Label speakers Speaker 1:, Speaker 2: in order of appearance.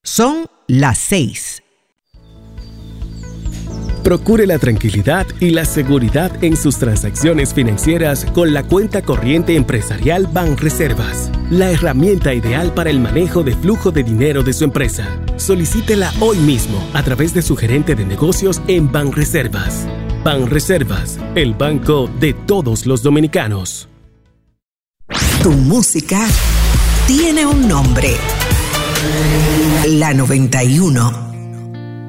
Speaker 1: Son las 6.
Speaker 2: Procure la tranquilidad y la seguridad en sus transacciones financieras con la cuenta corriente empresarial Banreservas, la herramienta ideal para el manejo de flujo de dinero de su empresa. Solicítela hoy mismo a través de su gerente de negocios en Banreservas. Banreservas, el banco de todos los dominicanos.
Speaker 1: Tu música tiene un nombre. La 91.